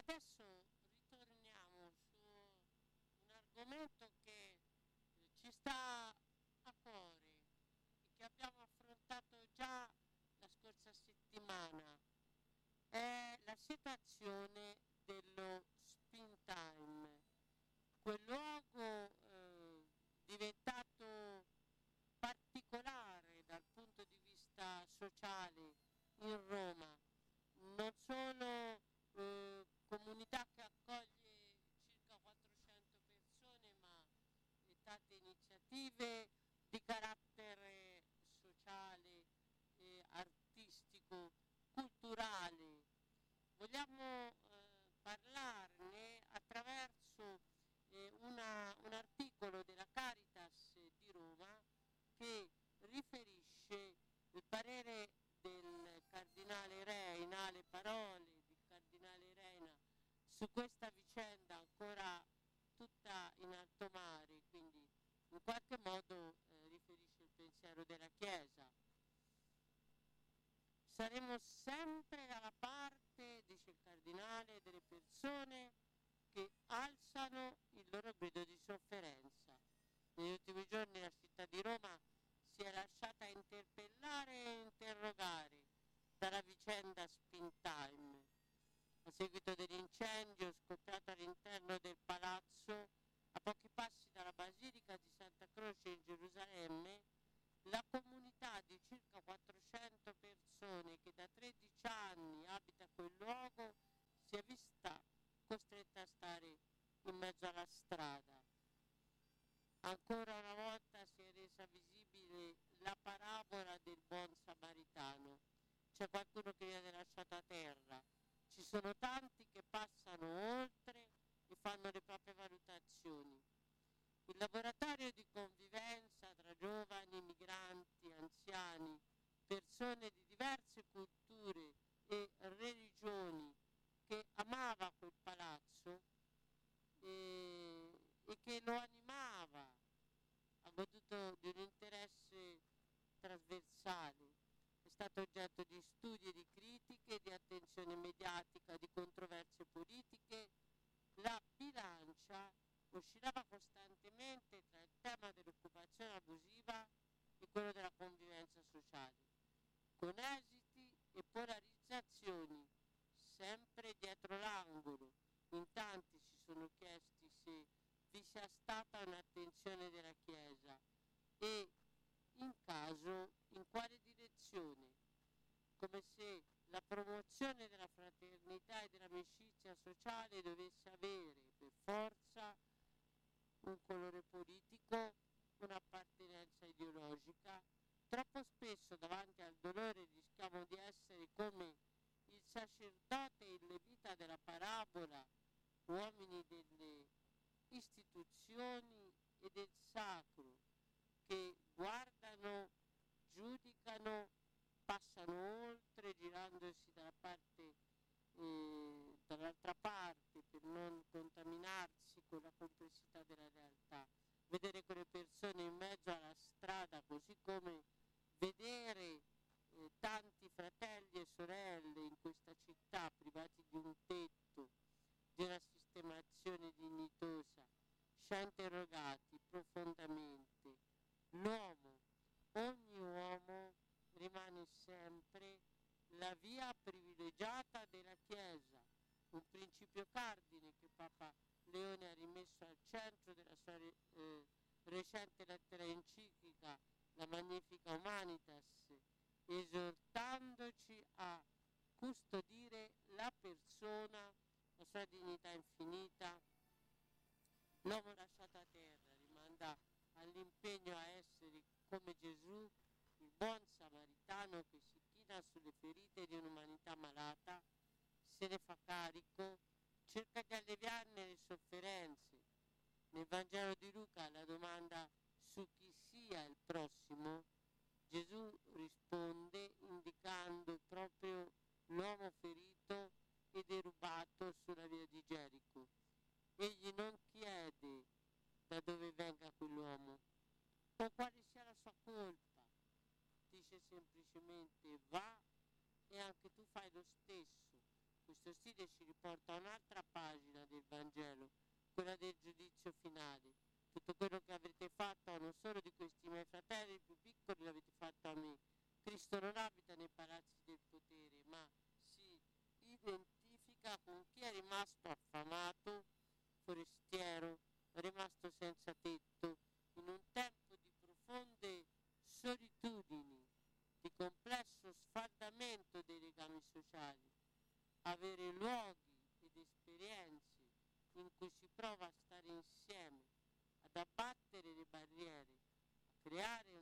Adesso ritorniamo su un argomento che ci sta a cuore e che abbiamo affrontato già la scorsa settimana. È la situazione dello spin time, quel luogo diventato particolare dal punto di vista sociale in Roma, non solo comunità che accoglie circa 400 persone, ma tante iniziative di carattere sociale, artistico, culturale. Vogliamo parlarne attraverso un articolo della Caritas di Roma che riferisce il parere del Cardinale Reina, le parole del Cardinale Reina su questa vicenda ancora tutta in alto mare, quindi in qualche modo riferisce il pensiero della Chiesa. Saremo sempre dalla parte, dice il Cardinale, delle persone che alzano il loro grido di sofferenza. Negli ultimi giorni la città di Roma si è lasciata interpellare e interrogare dalla vicenda Spin Time. A seguito dell'incendio scoppiato all'interno del palazzo, a pochi passi dalla Basilica di Santa Croce in Gerusalemme, la comunità di circa 400 persone che da 13 anni abita quel luogo si è vista costretta a stare in mezzo alla strada. Ancora una volta si è resa visibile la parabola del buon samaritano. C'è qualcuno che viene lasciato a terra, ci sono tanti che passano oltre e fanno le proprie valutazioni. Il laboratorio di convivenza tra giovani, migranti, anziani, persone di diverse culture e religioni che amava quel palazzo e che lo animava, ha goduto di un interesse trasversale, è stato oggetto di studi e di critiche, di attenzione mediatica, di controversie politiche. La bilancia oscillava costantemente tra il tema dell'occupazione abusiva e quello della convivenza sociale, con esiti e polarizzazioni sempre dietro l'angolo. In tanti si sono chiesti se vi sia stata un'attenzione della Chiesa e, in caso, in quale direzione, come se la promozione della fraternità e dell'amicizia sociale dovesse avere per forza un colore politico, un'appartenenza ideologica. Troppo spesso davanti al dolore rischiamo di essere come il sacerdote e il levita della parabola, uomini delle istituzioni e del sacro, che guardano, giudicano, passano oltre girandosi dall'altra parte per non contaminarsi con la complessità della realtà. Vedere quelle persone in mezzo alla strada, così come vedere tanti fratelli e sorelle in questa città privati di un tetto, di una sistemazione dignitosa, ci ha interrogati profondamente. L'uomo, ogni uomo rimane sempre la via privilegiata della Chiesa, un principio cardine che Papa Leone ha rimesso al centro della sua recente lettera enciclica, la Magnifica Humanitas, esortandoci a custodire la persona, la sua dignità infinita. L'uomo lasciato a terra rimanda all'impegno a essere come Gesù, il buon samaritano che si china sulle ferite di un'umanità malata, se ne fa carico, cerca di alleviarne le sofferenze. Nel Vangelo di Luca, alla domanda su chi sia il prossimo, Gesù risponde indicando proprio l'uomo ferito e derubato sulla via di Gerico. Egli non chiede da dove venga quell'uomo o quale sia la sua colpa, dice semplicemente va e anche tu fai lo stesso. Questo questo stile ci riporta a un'altra pagina del Vangelo, quella del giudizio finale. Tutto quello che avrete fatto a uno solo di questi miei fratelli più piccoli l'avete fatto a me. Cristo non abita nei palazzi del potere, ma si identifica con chi è rimasto affamato, forestiero, rimasto senza tetto, in un tempo di profonde solitudini, di complesso sfaldamento dei legami sociali. Avere luoghi ed esperienze in cui si prova a stare insieme, ad abbattere le barriere, a creare